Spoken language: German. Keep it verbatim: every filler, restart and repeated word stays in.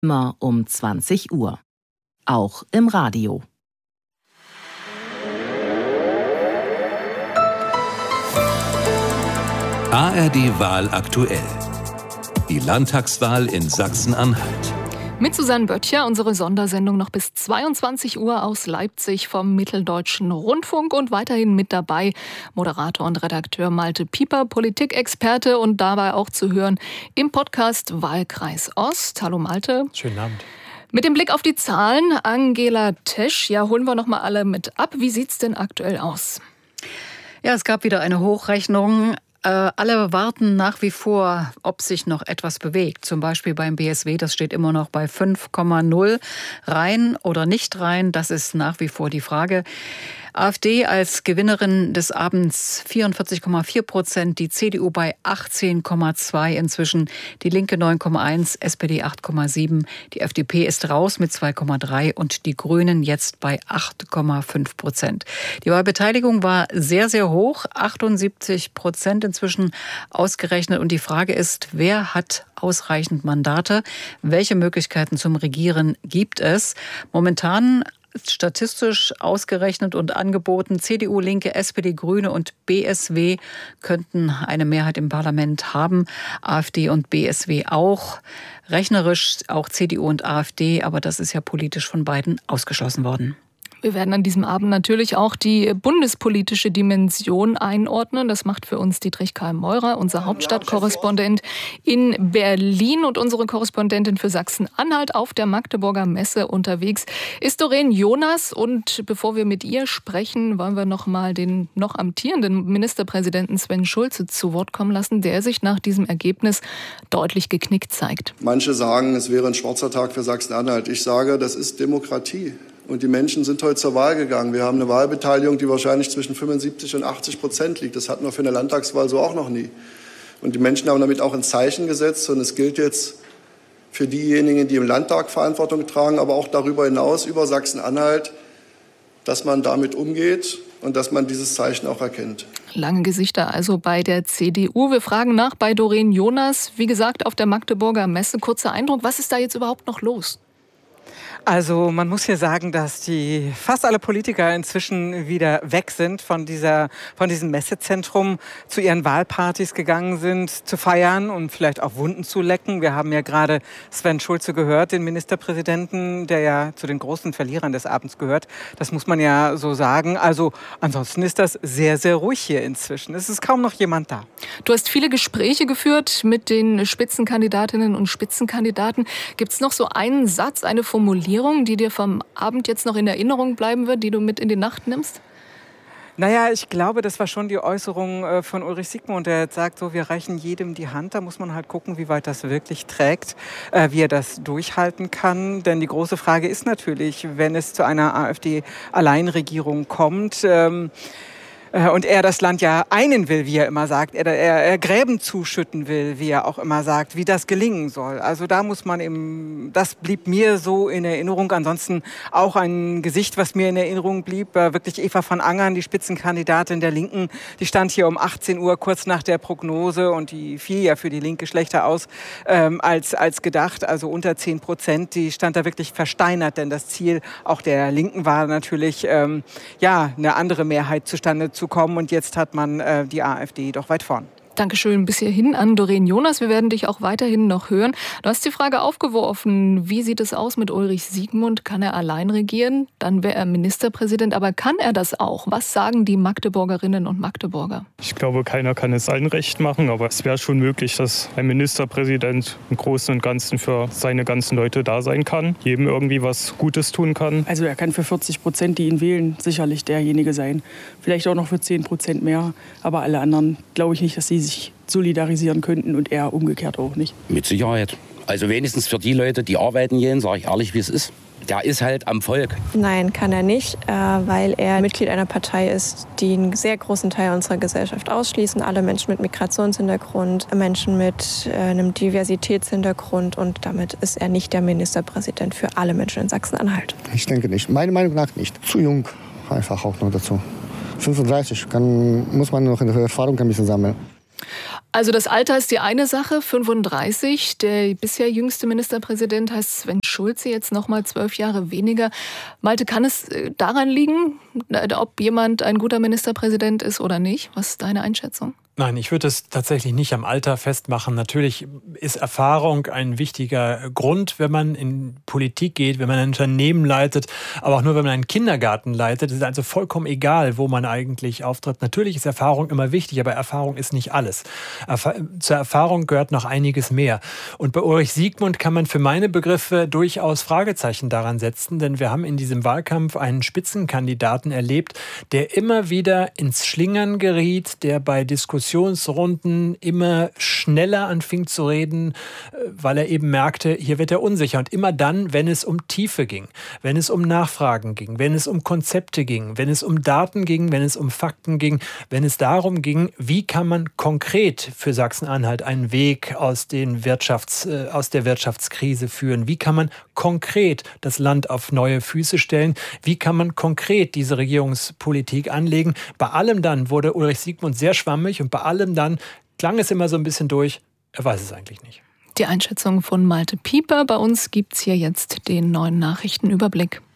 Immer um zwanzig Uhr. Auch im Radio. A R D-Wahl aktuell. Die Landtagswahl in Sachsen-Anhalt. Mit Susanne Böttcher, unsere Sondersendung noch bis zweiundzwanzig Uhr aus Leipzig vom Mitteldeutschen Rundfunk und weiterhin mit dabei Moderator und Redakteur Malte Pieper, Politikexperte und dabei auch zu hören im Podcast Wahlkreis Ost. Hallo Malte. Schönen Abend. Mit dem Blick auf die Zahlen, Angela Tesch, ja, holen wir noch mal alle mit ab. Wie sieht's denn aktuell aus? Ja, es gab wieder eine Hochrechnung. Äh, alle warten nach wie vor, ob sich noch etwas bewegt. Zum Beispiel beim B S W, das steht immer noch bei fünf Komma null. Rein oder nicht rein, das ist nach wie vor die Frage. AfD als Gewinnerin des Abends vierundvierzig Komma vier Prozent, die C D U bei achtzehn Komma zwei inzwischen, die Linke neun Komma eins, S P D acht Komma sieben, die F D P ist raus mit zwei Komma drei und die Grünen jetzt bei acht Komma fünf Prozent. Die Wahlbeteiligung war sehr, sehr hoch, achtundsiebzig Prozent inzwischen ausgerechnet. Und die Frage ist, wer hat ausreichend Mandate? Welche Möglichkeiten zum Regieren gibt es? Momentan statistisch ausgerechnet und angeboten, C D U, Linke, S P D, Grüne und B S W könnten eine Mehrheit im Parlament haben. AfD und B S W auch. Rechnerisch auch C D U und AfD, aber das ist ja politisch von beiden ausgeschlossen worden. Wir werden an diesem Abend natürlich auch die bundespolitische Dimension einordnen. Das macht für uns Dietrich Karl Meurer, unser Hauptstadtkorrespondent in Berlin, und unsere Korrespondentin für Sachsen-Anhalt auf der Magdeburger Messe unterwegs ist Doreen Jonas. Und bevor wir mit ihr sprechen, wollen wir noch mal den noch amtierenden Ministerpräsidenten Sven Schulze zu Wort kommen lassen, der sich nach diesem Ergebnis deutlich geknickt zeigt. Manche sagen, es wäre ein schwarzer Tag für Sachsen-Anhalt. Ich sage, das ist Demokratie. Und die Menschen sind heute zur Wahl gegangen. Wir haben eine Wahlbeteiligung, die wahrscheinlich zwischen fünfundsiebzig und achtzig Prozent liegt. Das hatten wir für eine Landtagswahl so auch noch nie. Und die Menschen haben damit auch ein Zeichen gesetzt. Und es gilt jetzt für diejenigen, die im Landtag Verantwortung tragen, aber auch darüber hinaus, über Sachsen-Anhalt, dass man damit umgeht und dass man dieses Zeichen auch erkennt. Lange Gesichter also bei der C D U. Wir fragen nach bei Doreen Jonas. Wie gesagt, auf der Magdeburger Messe. Kurzer Eindruck, was ist da jetzt überhaupt noch los? Also man muss hier sagen, dass die fast alle Politiker inzwischen wieder weg sind von dieser, von diesem Messezentrum, zu ihren Wahlpartys gegangen sind, zu feiern und vielleicht auch Wunden zu lecken. Wir haben ja gerade Sven Schulze gehört, den Ministerpräsidenten, der ja zu den großen Verlierern des Abends gehört. Das muss man ja so sagen. Also ansonsten ist das sehr, sehr ruhig hier inzwischen. Es ist kaum noch jemand da. Du hast viele Gespräche geführt mit den Spitzenkandidatinnen und Spitzenkandidaten. Gibt es noch so einen Satz, eine Formulierung, die dir vom Abend jetzt noch in Erinnerung bleiben wird, die du mit in die Nacht nimmst? Naja, ich glaube, das war schon die Äußerung von Ulrich Siegmund, der jetzt sagt, so, wir reichen jedem die Hand. Da muss man halt gucken, wie weit das wirklich trägt, wie er das durchhalten kann. Denn die große Frage ist natürlich, wenn es zu einer AfD-Alleinregierung kommt, ähm, und er das Land ja einen will, wie er immer sagt, er, er, er Gräben zuschütten will, wie er auch immer sagt, wie das gelingen soll. Also da muss man eben, das blieb mir so in Erinnerung. Ansonsten auch ein Gesicht, was mir in Erinnerung blieb, war wirklich Eva von Angern, die Spitzenkandidatin der Linken. Die stand hier um achtzehn Uhr kurz nach der Prognose und die fiel ja für die Linke schlechter aus ähm, als, als gedacht, also unter zehn Prozent. Die stand da wirklich versteinert, denn das Ziel auch der Linken war natürlich, ähm, ja, eine andere Mehrheit zustande zu kommen. Und jetzt hat man äh, die AfD doch weit vorn. Dankeschön bis hierhin an Doreen Jonas. Wir werden dich auch weiterhin noch hören. Du hast die Frage aufgeworfen, wie sieht es aus mit Ulrich Siegmund? Kann er allein regieren? Dann wäre er Ministerpräsident. Aber kann er das auch? Was sagen die Magdeburgerinnen und Magdeburger? Ich glaube, keiner kann es allen recht machen. Aber es wäre schon möglich, dass ein Ministerpräsident im Großen und Ganzen für seine ganzen Leute da sein kann. Jedem irgendwie was Gutes tun kann. Also er kann für vierzig Prozent, die ihn wählen, sicherlich derjenige sein. Vielleicht auch noch für zehn Prozent mehr. Aber alle anderen glaube ich nicht, dass sie sich solidarisieren könnten und er umgekehrt auch nicht. Mit Sicherheit. Also wenigstens für die Leute, die arbeiten gehen, sage ich ehrlich, wie es ist. Der ist halt am Volk. Nein, kann er nicht, weil er Mitglied einer Partei ist, die einen sehr großen Teil unserer Gesellschaft ausschließen. Alle Menschen mit Migrationshintergrund, Menschen mit einem Diversitätshintergrund. Und damit ist er nicht der Ministerpräsident für alle Menschen in Sachsen-Anhalt. Ich denke nicht. Meiner Meinung nach nicht. Zu jung einfach auch noch dazu. fünfunddreißig, kann, muss man noch in der Erfahrung ein bisschen sammeln. Also das Alter ist die eine Sache, fünfunddreißig. Der bisher jüngste Ministerpräsident heißt Sven Schulze, jetzt noch mal zwölf Jahre weniger. Malte, kann es daran liegen, ob jemand ein guter Ministerpräsident ist oder nicht? Was ist deine Einschätzung? Nein, ich würde es tatsächlich nicht am Alter festmachen. Natürlich ist Erfahrung ein wichtiger Grund, wenn man in Politik geht, wenn man ein Unternehmen leitet, aber auch nur, wenn man einen Kindergarten leitet. Es ist also vollkommen egal, wo man eigentlich auftritt. Natürlich ist Erfahrung immer wichtig, aber Erfahrung ist nicht alles. Erf- zur Erfahrung gehört noch einiges mehr. Und bei Ulrich Siegmund kann man für meine Begriffe durchaus Fragezeichen daran setzen, denn wir haben in diesem Wahlkampf einen Spitzenkandidaten erlebt, der immer wieder ins Schlingern geriet, der bei Diskussionen Diskussionsrunden immer schneller anfing zu reden, weil er eben merkte, hier wird er unsicher. Und immer dann, wenn es um Tiefe ging, wenn es um Nachfragen ging, wenn es um Konzepte ging, wenn es um Daten ging, wenn es um Fakten ging, wenn es darum ging, wie kann man konkret für Sachsen-Anhalt einen Weg aus, den Wirtschafts-, äh, aus der Wirtschaftskrise führen, wie kann man konkret das Land auf neue Füße stellen, wie kann man konkret diese Regierungspolitik anlegen. Bei allem dann wurde Ulrich Siegmund sehr schwammig und bei allem dann klang es immer so ein bisschen durch, er weiß es eigentlich nicht. Die Einschätzung von Malte Pieper. Bei uns gibt's hier jetzt den neuen Nachrichtenüberblick.